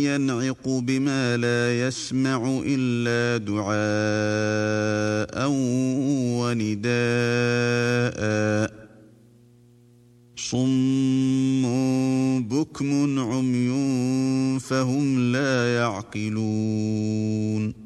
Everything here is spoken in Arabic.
ينعق بما لا يسمع إلا دعاء ونداء صم بكم عمي فهم لا يعقلون